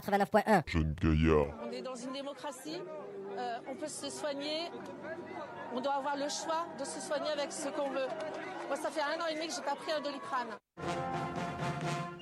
89.1. Jeune gaillard. On est dans une démocratie, on peut se soigner, on doit avoir le choix de se soigner avec ce qu'on veut. Moi, ça fait 1 an et demi que j'ai pas pris un Doliprane.